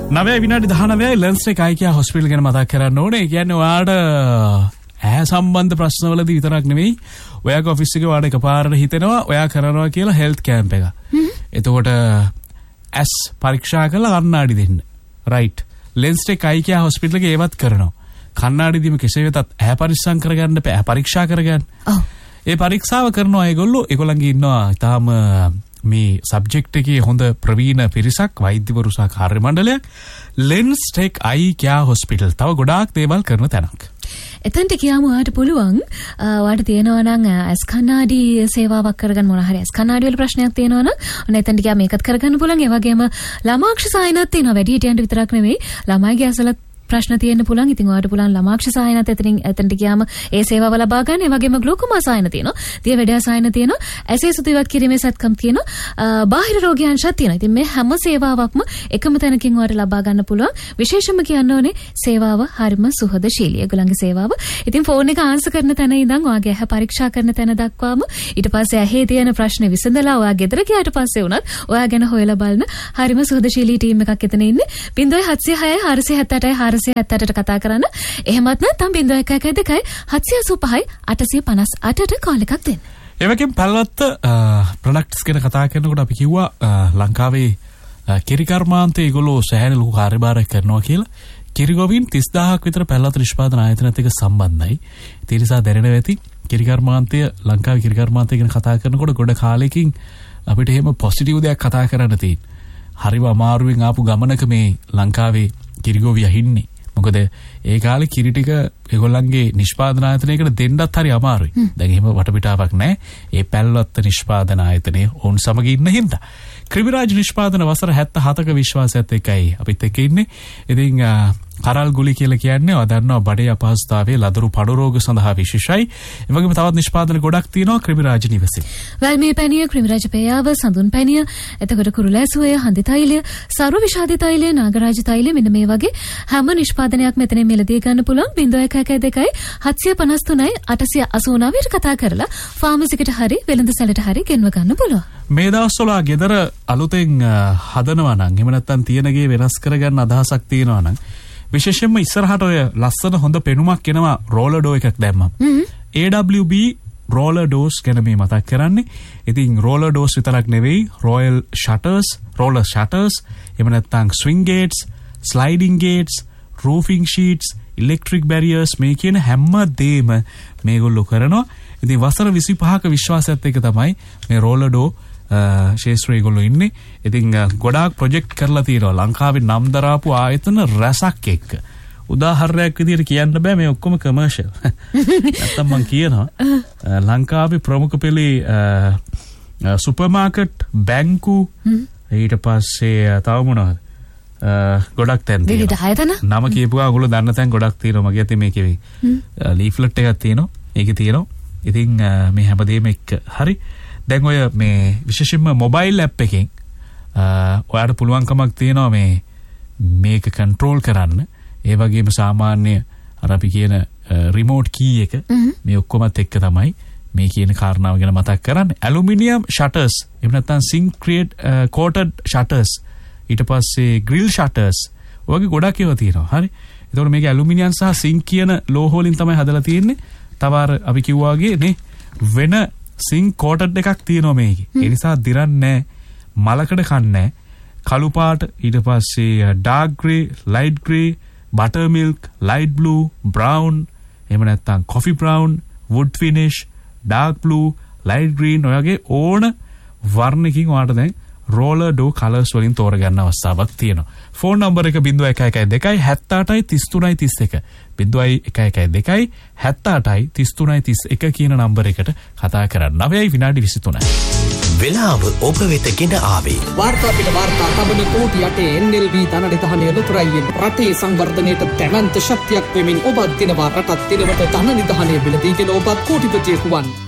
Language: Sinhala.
9 විනාඩි 19යි ලෙන්ස් එක IKEA හොස්පිටල් ගැන මතක් කරන්න ඕනේ. ඒ කියන්නේ ඔයාට ඇහැ සම්බන්ධ ප්‍රශ්නවලදී විතරක් නෙවෙයි ඔයාගේ ඔෆිස් එකේ ඔයාට එකපාරට හිතෙනවා ඔයා කරනවා කියලා හෙල්ත් කැම්ප් එක. එතකොට ඇස් පරීක්ෂා කරලා කණ්ණාඩි දෙන්න. රයිට්. ලෙන්ස් එක IKEA හොස්පිටල් එකේ ඒවත් කරනවා. කණ්ණාඩි දීම කෙසේ වෙතත් ඇහැ පරිස්සම් කරගන්න බෑ. ඇහැ පරීක්ෂා කරගන්න. ඒ පරීක්ෂාව කරනවා ඒගොල්ලන්ගේ ඉන්නවා ඊටාම මේ සබ්ජෙක්ට් එකේ හොඳ ප්‍රවීණ පිරිසක් වෛද්‍යවරු සහ කාර්ය මණ්ඩලයක් ලෙන්ස් ටෙක් IKEA හොස්පිටල් තව ගොඩාක් දේවල් කරන තැනක්. එතනට ගියාම ඔයාට පුළුවන් ඔයාට තියෙනවා නම් ඇස් කණ්ණාඩි සේවාවක් කරගන්න මොන හරි ඇස් කණ්ණාඩි වල ප්‍රශ්නයක් තියෙනවා නම් ඔන්න එතනට ගියාම මේකත් කරගන්න පුළුවන්. ඒ වගේම ළමාක්ෂ සායනත් තියෙනවා. වැඩිහිටියන්ට විතරක් නෙවෙයි ළමයිගේ ඇසලත් ප්‍රශ්න තියෙන්න පුළුවන්. ඉතින් ඔයාලට පුළුවන් ළමාක්ෂ සායනත් එතනට ගියාම ඒ සේවාව ලබා ගන්න. ඒ වගේම ග්ලූකෝමා සායන තියෙනවා. දිය වැඩ සායන තියෙනවා. ඇසේ සුදු ඉවත් කිරීමේ සත්කම් තියෙනවා. බාහිර රෝගීන්ෂත් තියෙනවා. ඉතින් මේ හැම සේවාවක්ම එකම තැනකින් ඔයාලට ලබා ගන්න පුළුවන්. විශේෂම කියන්න ඕනේ සේවාව හරිම සුහදශීලී. ඒගොල්ලන්ගේ සේවාව. ඉතින් ෆෝන් එක ආන්සර් කරන තැන ඉඳන් ඔයාගේ ඇහැ පරීක්ෂා කරන තැන දක්වාම ඊට පස්සේ ඇහි තියෙන ප්‍රශ්න විසඳලා ඔයා ගෙදර ගියාට පස්සේ වුණත් ඔයා ගැන හොයලා බලන හරිම සුහදශීලී ටීම් එකක් එතන ඉන්නේ. 0706 478 478ට කතා කරන්න. එහෙමත් නැත්නම් 0112 785 858ට කෝල් එකක් දෙන්න. ඒ වගේම පළවත්ත ප්‍රොඩක්ට්ස් ගැන කතා කරනකොට අපි කිව්වා ලංකාවේ කිරි කර්මාන්තයේ ඒගොල්ලෝ සෑහෙන ලොකු කාර්යභාරයක් කරනවා කියලා. කිරි ගොවීන් 30000ක් විතර පළවත්ත නිෂ්පාදන ආයතනත් එක්ක සම්බන්ධයි. ඒ නිසා දැනෙනවා ඇති කිරි කර්මාන්තය ලංකාවේ කිරි කර්මාන්තය ගැන කතා කරනකොට ගොඩ කාලෙකින් අපිට එහෙම පොසිටිව් දෙයක් කතා කරන්න තියෙනවා. හරිම අමාරුවෙන් ආපු ගමනක මේ ලංකාවේ කිරිගොවියා හින්නේ. මොකද ඒ කාලේ කිරි ටික ඒගොල්ලන්ගේ නිෂ්පාදන ආයතනයකට දෙන්නත් හරි අමාරුයි. දැන් එහෙම වටපිටාවක් නැහැ. ඒ පැල්වත්ත නිෂ්පාදන ආයතනයේ ඕන් සමග ඉන්න හින්දා. ක්‍රිමිරාජ් නිෂ්පාදන වසර 77ක විශ්වාසයත් එක්කයි අපිත් එක්ක ඉන්නේ. ඉතින් කරල් ගුලි කියලා කියන්නේ ඔය දන්නවා බඩේ අපහසුතාවයේ ලදරු පඩු රෝග සඳහා විශේෂයි. ඒ වගේම තවත් නිෂ්පාදන ගොඩක් තියෙනවා ක්‍රිමිරාජ් නිවසේ. වැල්මේ පැණිය, ක්‍රිමිරාජ් පේයාව, සඳුන් පැණිය, එතකොට කුරුලෑසුවය, හඳි තෛලය, සර්ව විෂාදී තෛලය, නාගරාජ තෛලය මෙන්න මේ වගේ හැම නිෂ්පාදනයක් මෙතනින් මිලදී ගන්න පුළුවන්. 0112 753 889ට කතා කරලා ෆාමසිකට හරි වෙළඳ සැලට හරි ගෙන්ව ගන්න පුළුවන්. මේ දවස්වල ගෙදර අලුතෙන් හදනවා නම් එහෙම නැත්නම් තියෙනගේ වෙනස් කරගන්න අදහසක් තියෙනවා නම් විශේෂයෙන්ම ඉස්සරහට ඔය ලස්සන හොඳ පෙනුමක් එනවා රෝලර් ඩෝ එකක් දැම්මම. AWB රෝලර් ඩෝස් ගැන මේ මතක් කරන්නේ. ඉතින් රෝලර් ඩෝස් විතරක් නෙවෙයි රොයල් ෂටර්ස්, රෝලර් ෂටර්ස්, එහෙම නැත්නම් ස්විංග් gates, ස්ලයිඩින් gates, රූෆින් sheets, electric barriers මේ කියන හැම දෙයක්ම මේගොල්ලෝ කරනවා. ඉතින් වසර 25ක විශ්වාසයත් එක්ක තමයි මේ රෝලර් ඩෝ ශේෂ්ත්‍රයේ ගොල්ලෝ ඉන්නේ. ඉතින් ගොඩාක් ප්‍රොජෙක්ට් කරලා තියෙනවා ලංකාවේ නම් දරාපු ආයතන රසක් එක්ක. උදාහරණයක් විදිහට කියන්න බෑ මේ ඔක්කොම කමර්ෂල්. නැත්තම් මම කියනවා ලංකාවේ ප්‍රමුඛ පෙළේ සුපර් මාකට්, බැංකු, ඊට පස්සේ තව මොනවද? ගොඩක් තැන් තියෙනවා. නම කියපුවා ඔයගොල්ලෝ දන්න තැන් ගොඩක් තියෙනවා. මගේ අතේ මේකේ ලීෆ්ලට් එකක් තියෙනවා. ඒකේ තියෙනවා. ඉතින් මේ හැමදේම එක්ක හරි දැන් ඔය මේ විශේෂයෙන්ම මොබයිල් ඇප් එකෙන් ඔයාලට පුළුවන්කමක් තියෙනවා මේක කන්ට්‍රෝල් කරන්න. ඒ වගේම සාමාන්‍ය අර අපි කියන රිමෝට් කී එක මේ ඔක්කොමත් එක්ක තමයි මේ කියන කාරණාව ගැන මතක් කරන්නේ. ඇලුමිනියම් ෂටර්ස්, එහෙම නැත්නම් සිංක් කෝටඩ් ෂටර්ස්, ඊට පස්සේ ග්‍රිල් ෂටර්ස් වගේ ගොඩක් ඒවා තියෙනවා. හරි. ඒතකොට මේක ඇලුමිනියම් සහ සිංක් කියන ලෝහ වලින් තමයි හදලා තියෙන්නේ. තව අපි කිව්වා වගේ නේ වෙන සිංක් කෝටඩ් එකක් තියෙනවා මේකේ. ඒ නිසා දිරන්නේ මලකඩ කන්නේ කළු පාට, ඊට පස්සේ dark Grey, light Grey, butter milk, light blue, brown, එහෙම නැත්නම් coffee brown, wood finish, dark blue, light green ඔයගේ ඕන වර්ණකින් ඔයාලට දැන් රෝලර් ඩෝ කලර්ස් වලින් තෝරගන්න අවස්ථාවක් තියෙනවා. ෆෝන් නම්බර් එක 0112 78 33 31 0112 78 33 31 කියන නම්බර එකට කතා කරන්න. 9යි විනාඩි 23යි. වෙලාව ඔබ වෙත ගෙන ආවේ. වාර්තා පිට වාර්තා තබන කෝටි 8 NLB ධනනිධානය ලුතරයියෙන් රටේ සංවර්ධනයට දැවැන්ත ශක්තියක් වෙමින් ඔබ දිනවා රටත් දිනවට ධනනිධානය බිලදීගෙන ඔබත් කෝටිපතියෙකු වන්න.